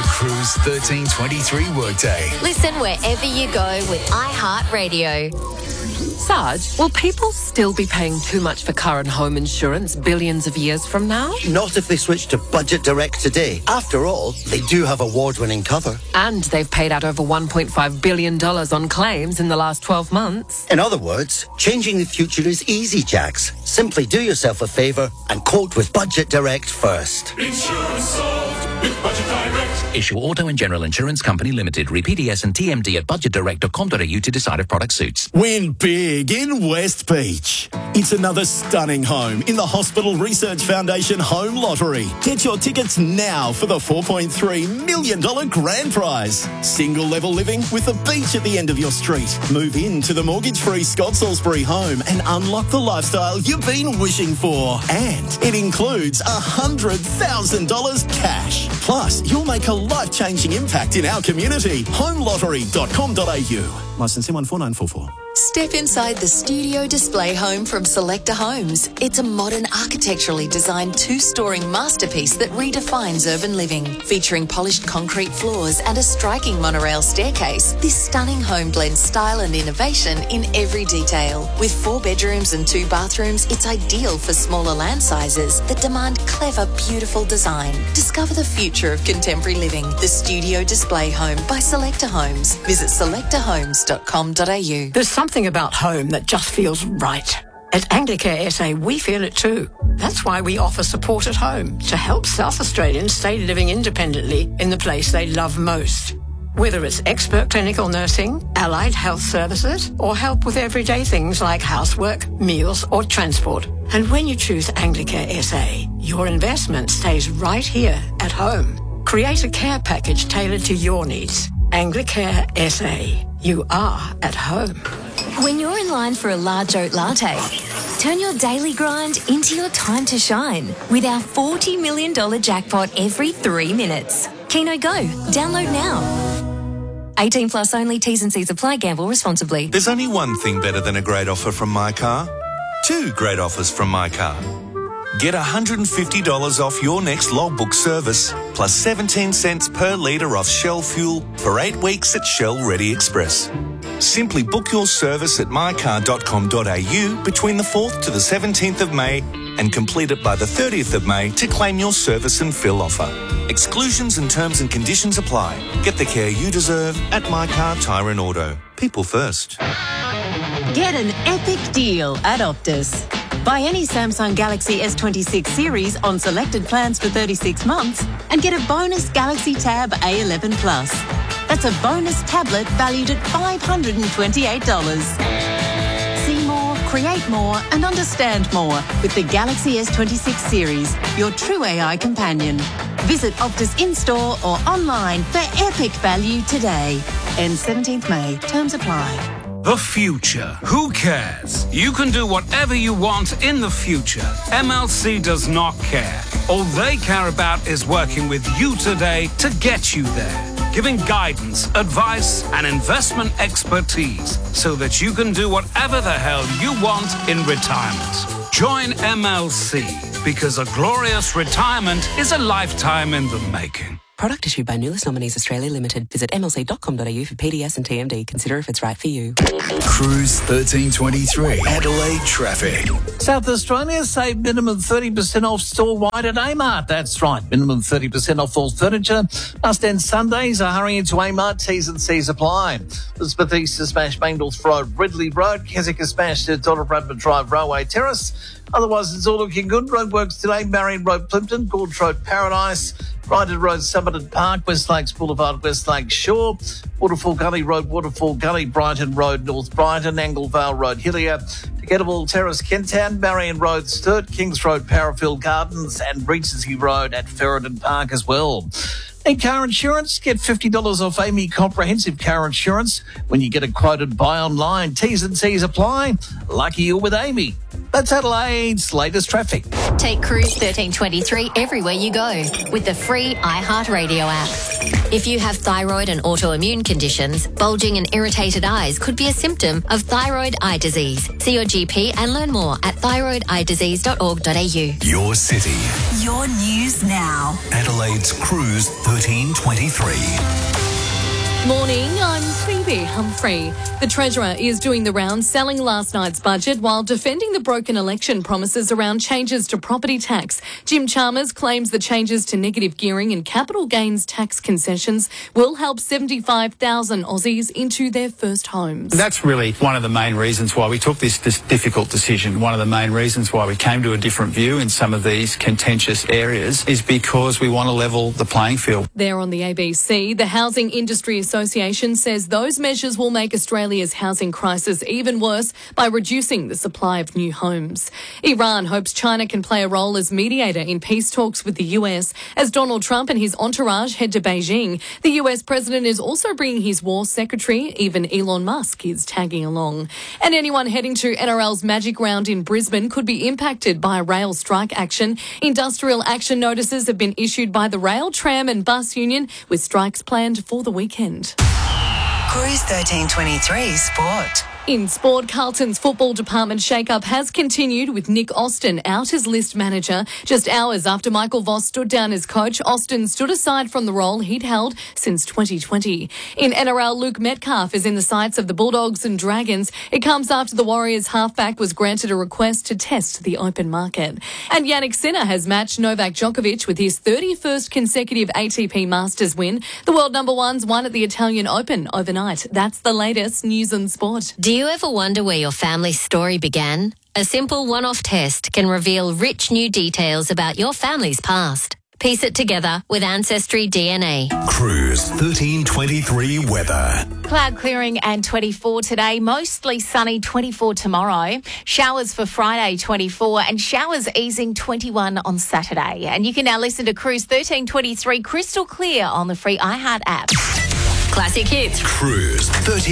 Cruise 1323 workday. Listen wherever you go with iHeartRadio. Sarge, will people still be paying too much for car and home insurance billions of years from now? Not if they switch to Budget Direct today. After all, they do have award-winning cover. And they've paid out over $1.5 billion on claims in the last 12 months. In other words, changing the future is easy, Jax. Simply do yourself a favour and quote with Budget Direct first. Insurance solved with Budget Direct. Issue Auto and General Insurance Company Limited. Read PDS and TMD at budgetdirect.com.au to decide if product suits. Win big in West Beach. It's another stunning home in the Hospital Research Foundation Home Lottery. Get your tickets now for the $4.3 million grand prize. Single level living with the beach at the end of your street. Move into the mortgage-free Scott Salisbury home and unlock the lifestyle you've been wishing for. And it includes $100,000 cash. Plus, you'll make a life-changing impact in our community. Homelottery.com.au. Licence M149444. Step inside the studio display home from Selector Homes. It's a modern, architecturally designed two-storing masterpiece that redefines urban living. Featuring polished concrete floors and a striking monorail staircase, this stunning home blends style and innovation in every detail. With 4 bedrooms and 2 bathrooms, it's ideal for smaller land sizes that demand clever, beautiful design. Discover the future of contemporary living. The studio display home by Selector Homes. Visit selectorhomes.com.au. There's something about home that just feels right. At Anglicare SA, we feel it too. That's why we offer support at home to help South Australians stay living independently in the place they love most. Whether it's expert clinical nursing, allied health services, or help with everyday things like housework, meals, or transport. And when you choose Anglicare SA, your investment stays right here at home. Create a care package tailored to your needs. Anglicare SA. You are at home. When you're in line for a large oat latte, turn your daily grind into your time to shine with our $40 million jackpot every 3 minutes. Keno Go. Download now. 18 plus only. T's and C's apply. Gamble responsibly. There's only one thing better than a great offer from My Car. 2 great offers from My Car. Get $150 off your next logbook service, plus 17 cents per litre off Shell fuel for 8 weeks at Shell Ready Express. Simply book your service at mycar.com.au between the 4th to the 17th of May and complete it by the 30th of May to claim your service and fill offer. Exclusions and terms and conditions apply. Get the care you deserve at My Car Tyre and Auto. People first. Get an epic deal at Optus. Buy any Samsung Galaxy S26 series on selected plans for 36 months and get a bonus Galaxy Tab A11 Plus. That's a bonus tablet valued at $528. See more, create more and understand more with the Galaxy S26 series, your true AI companion. Visit Optus in-store or online for epic value today. Ends 17th May. Terms apply. The future. Who cares? You can do whatever you want in the future. MLC does not care. All they care about is working with you today to get you there. Giving guidance, advice, and investment expertise so that you can do whatever the hell you want in retirement. Join MLC because a glorious retirement is a lifetime in the making. Product issued by Nulis Nominees Australia Limited. Visit mlc.com.au for PDS and TMD. Consider if it's right for you. Cruise 1323. Adelaide traffic. South Australia save minimum 30% off store-wide at Amart. That's right, minimum 30% off all furniture. Must end Sundays. A hurry into Amart. T's and C's apply. Elizabeth East to smash Mangles Road, Ridley Road. Keswick is smashed at Donna Bradford Drive, Railway Terrace. Otherwise, it's all looking good. Roadworks today, Marion Road, Plimpton, Gorge Road, Paradise, Ryder Road, Somerton Park, West Lakes Boulevard, West Lakes Shore, Waterfall Gully Road, Waterfall Gully, Brighton Road, North Brighton, Anglevale Road, Hillier, Forgettable Terrace, Kentown, Marion Road, Sturt, Kings Road, Parafield Gardens, and Regency Road at Ferryden Park as well. Need car insurance? Get $50 off Amy Comprehensive Car Insurance when you get a quoted buy online. T's and C's apply. Lucky you with Amy. That's Adelaide's latest traffic. Take Cruise 1323 everywhere you go with the free iHeartRadio app. If you have thyroid and autoimmune conditions, bulging and irritated eyes could be a symptom of thyroid eye disease. See your GP and learn more at thyroideyedisease.org.au. Your city. Your news now. Adelaide's Cruise 1323. Morning, I'm Phoebe Humphrey. The Treasurer is doing the rounds selling last night's budget while defending the broken election promises around changes to property tax. Jim Chalmers claims the changes to negative gearing and capital gains tax concessions will help 75,000 Aussies into their first homes. That's really one of the main reasons why we took this difficult decision. One of the main reasons why we came to a different view in some of these contentious areas is because we want to level the playing field. There on the ABC, the Housing Industry Association says those measures will make Australia's housing crisis even worse by reducing the supply of new homes. Iran hopes China can play a role as mediator in peace talks with the US as Donald Trump and his entourage head to Beijing. The US president is also bringing his war secretary. Even Elon Musk is tagging along. And anyone heading to NRL's Magic Round in Brisbane could be impacted by a rail strike action. Industrial action notices have been issued by the Rail, Tram and Bus Union with strikes planned for the weekend. Cruise 1323 Sport. In sport, Carlton's football department shake-up has continued with Nick Austin out as list manager. Just hours after Michael Voss stood down as coach, Austin stood aside from the role he'd held since 2020. In NRL, Luke Metcalf is in the sights of the Bulldogs and Dragons. It comes after the Warriors halfback was granted a request to test the open market. And Yannick Sinner has matched Novak Djokovic with his 31st consecutive ATP Masters win. The world number one's won at the Italian Open overnight. That's the latest news and sport. Do you ever wonder where your family's story began? A simple one-off test can reveal rich new details about your family's past. Piece it together with Ancestry DNA. Cruise 1323 weather. Cloud clearing and 24 today, mostly sunny 24 tomorrow. Showers for Friday 24 and showers easing 21 on Saturday. And you can now listen to Cruise 1323 crystal clear on the free iHeart app. Classic hits. Cruise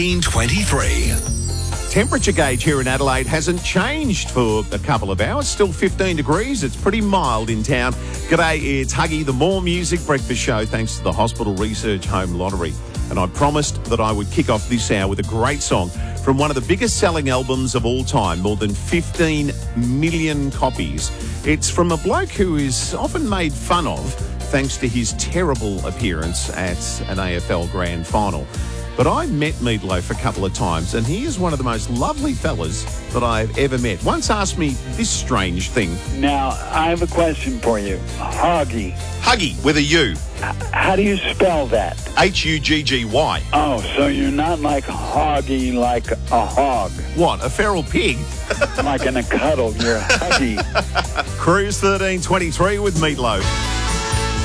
1323. Temperature gauge here in Adelaide hasn't changed for a couple of hours. Still 15 degrees. It's pretty mild in town. G'day, it's Huggy, the More Music Breakfast Show, thanks to the Hospital Research Home Lottery. And I promised that I would kick off this hour with a great song from one of the biggest selling albums of all time, more than 15 million copies. It's from a bloke who is often made fun of thanks to his terrible appearance at an AFL Grand Final. But I met Meat Loaf a couple of times, and he is one of the most lovely fellas that I've ever met. Once asked me this strange thing. Now, I have a question for you. Huggy. Huggy, with a U. How do you spell that? H-U-G-G-Y. Oh, so you're not like hoggy like a hog. What, a feral pig? Like in a cuddle, you're Huggy. Cruise 1323 with Meat Loaf.